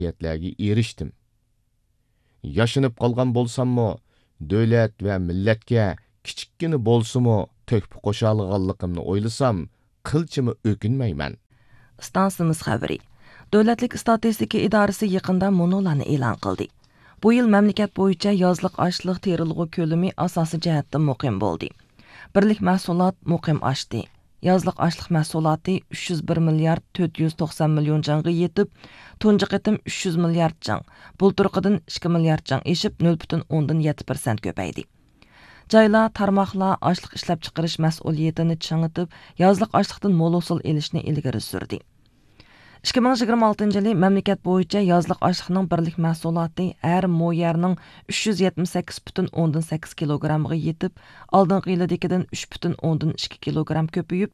erishdim. Yaşınıp qalğan bolsammo, dövlət və millətə kiçikkina bolsumu töhfə qoşalığanlığımni oylasam, qilchimi ökünməyman. Stansimiz xəbəri. Dövlətlik statistika idarəsi yaqında monolarni e'lon qildi. Bu yil mamlakat bo'yicha yozliq oshliq terilg'u ko'lami asosiy jihatdan muqim bo'ldi. Birlik mahsulot muqim oshdi. Yozliq oshliq mahsuloti 301 milliard 490 million jonga yetib, tunji qitim 300 milliard jon, bulturqidan 2 milliard jon eshib 0,7% ko'paydi. Joylar, tarmoqlar oshliq ishlab chiqarish mas'uliyatini chingitib, yozliq oshliqdan mo'l hosil elishni ilgari surdi. 2026 yılı mamlakat bo'yicha yozliq oshliqning birlik mahsuloti har mo'yarning 378,8 kilogramga yetib, oldingi yildagidan 3,2 kilogram ko'payib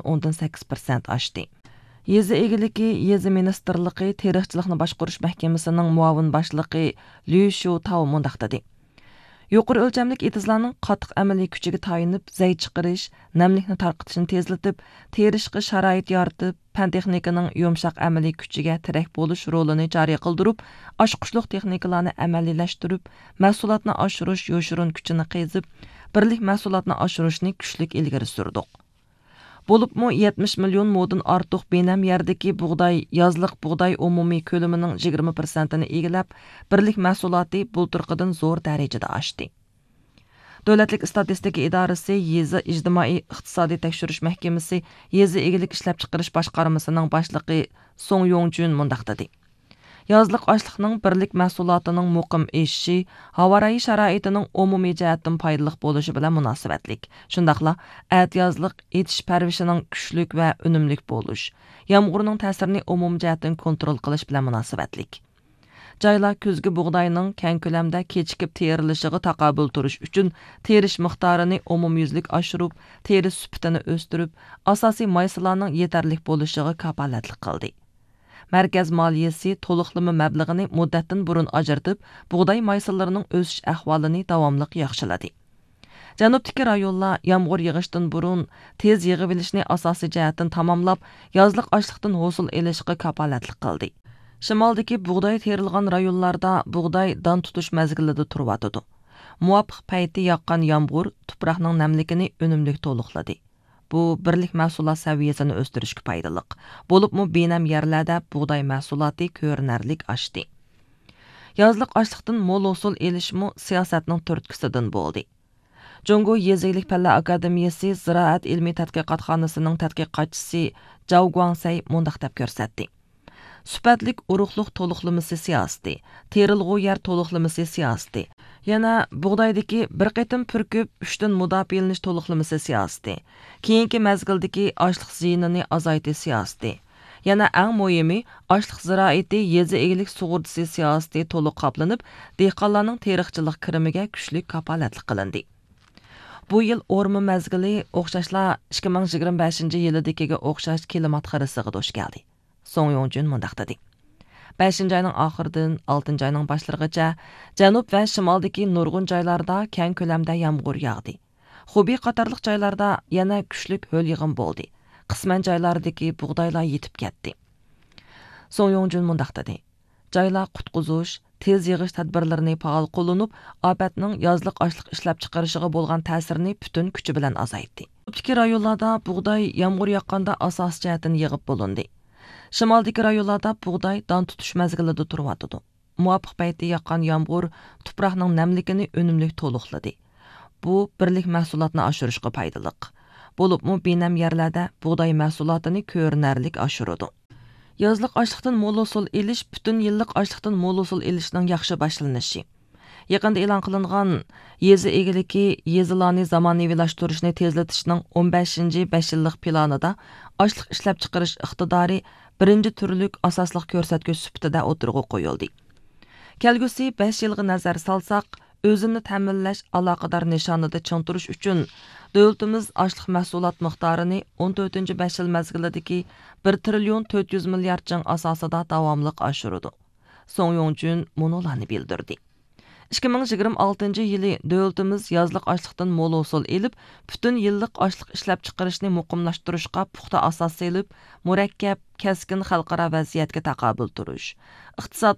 0,8% oshdi. Yezi egiligi Yezi ministerligi terixchilikni boshqarish mahkamasining muavin boshlig'i Liu Shutao mundaq dedi. Yuqori o'lchamlik etizlarning qattiq amaliy kuchiga tayinib, zay chiqarish, namlikni tarqitishni tezlatib, terishga sharoit yaratib, fan texnikaning yumshoq amaliy kuchiga tirak bo'lish rolini joriy qildirib, oshqushliq texnikalarni amaliylashtirib, mahsulotni oshirish yo'shirin kuchini qezib, birlik mahsulotni oshirishni kuchlik ilgari surdik. Bo'libmi 70 million modin ortiq benam yerdagi bug'doy, yozliq bug'doy umumiy ko'lamining 20%ni egallab, birlik mahsuloti bulturqidan zo'r darajada oshdi. Davlatlik statistika idorasi Yezi ijtimoiy iqtisodiy tekshirish mahkamasi Yezi egilik ishlab chiqarish boshqarmasining boshlig'i Song Yongjun mundaq dedi. Yozliq oshliqning birlik mahsulotining muqim eshishi, havorayi sharoitining umumiy jihatdan foydali bo'lishi bilan munosabatlik. Shundaqla, yozliq etish parvishining kuchlik va unumlik bo'lish, yomg'irning ta'sirini umum jihatdan kontrol qilish bilan munosabatlik. Joylar kuzgi bug'doyning keng ko'lamda kechikib terilishiga taqobil turish uchun terish miqdorini umumyuzlik oshirib, teri sifatini o'stirib, asosiy maysalarning yetarli bo'lishiga kafolatlik qildi. Mərkəz maliyesi to'liqlama məbləğini muddatdan burun ajratib, buğday maysallarının o'sish ahvolini davomliq yaxshiladi. Janubdagi rayonlar yomg'ir yig'ishdan burun tez yig'ib olishni asosiy jihatdan tamomlab, yozliq oshliqdan hosil elishga kafolatlik qildi. Shimoldagi buğday terilgan rayonlarda buğday don tutish mazgilida turibdi. Muvofiq payti yoqqan yomg'ir tuproqning namligini unumli to'liqladi. Bu birlik mahsulot saviyasini o'stirishga foydali. Bo'libmi benam yerlarda buğday mahsuloti ko'rinarlik oshdi. Yozliq oshliqdan mo'l hosil elishmi siyosatning turtkisidan bo'ldi. Jongo Yezilik Palla Akademiyasi Ziroat ilmiy tadqiqotxonasining tadqiqotchisi Zhao Guangsai mundaq deb ko'rsatdi. Sifatlik urug'liq to'liqlamasi siyosati, terilg'u yer to'liqlamasi siyosati, yana bug'doydagi bir qitim purkib 3 dan mudofialanish to'liqlamasi siyosati, keyingi mazgildagi oshliq ziyinini azaytish siyosati, yana eng muhimi oshliq ziroati yezi egilik sug'urtasi siyosati to'liq qoplanib, dehqonlarning terixchilik kirimiga kuchli kafolatlik qilindi. Bu yil o'rma mazgili o'xshashla 2025 yilidagiga o'xshash klimat xirisiga duch keldi. Song Yongjun mundaq dedi. 5-oyning oxiridan 6-oyning boshlarigacha janub va shimoldagi nurg'un joylarda keng ko'lamda yomg'ir yog'di. Xubi qatorliq joylarda yana kuchli ho'l yig'im bo'ldi. Qisman joylardagi bug'doylar yetib ketdi. Song Yongjun mundaq dedi. Joylar qutqizish, tez yig'ish tadbirlarini faol qo'llanib, ofatning yozliq oshliq ishlab chiqarishiga bo'lgan ta'sirini butun kuchi bilan azaytdi. Ko'pchilik rayonlarda bug'doy yomg'ir yoqqanda asos jihatdan yig'ib bo'lindi. Shimoldagi rayonlarda bug'doy don tutish mazgilida turibdi. Muvofiq payti yoqqan yomg'ir tuproqning namligini unumli to'liqladi. Bu birlik mahsulotni oshirishga foydali. Bo'libmi benam yerlarda bug'doy mahsulotini ko'rinarlik oshiradi. Yozliq oshliqdan mo'l hosil elish butun yillik oshliqdan mo'l hosil elishning yaxshi boshlanishi. Yaqinda e'lon qilingan yezi egiligi yezilarni zamonaviylashtırishni tezlatishning 15-5 yillik planida oshliq ishlab chiqarish iqtidori birinchi turlik asosliq ko'rsatkich sifatida o'tirg'i qo'yildi. Kelgusi 5 yilga nazar salsaq, o'zini ta'minlash aloqador nishonida cho'ntirish uchun davlatimiz oshliq mahsulot miqdorini 14-5 yil mazgilidagi 1 trillion 400 milliard jon asosida davomli oshirdi. Song Yongjun monolarni bildirdi. 2026 yılı dövlətimiz yazlıq açlıqdan mol usul elib, bütün yıllık açlıq işləp çıxırışını muqimlaşdırışqa puxta asas elib, murakkab, kəskin xalqara vəziyyətə taqabül duruş. İqtisad